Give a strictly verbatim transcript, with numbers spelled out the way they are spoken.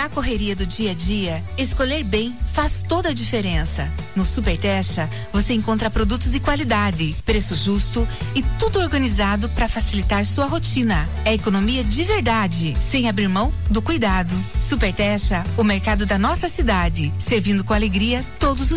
Na correria do dia a dia, escolher bem faz toda a diferença. No Super Techa, você encontra produtos de qualidade, preço justo e tudo organizado para facilitar sua rotina. É economia de verdade, sem abrir mão do cuidado. Super Techa, o mercado da nossa cidade, servindo com alegria todos os